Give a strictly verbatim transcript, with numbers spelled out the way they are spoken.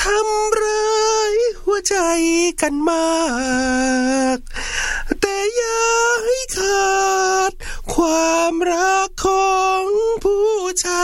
ทำร้ายหัวใจกันมากแต่อย่าให้ขาดความรักของผู้ชาย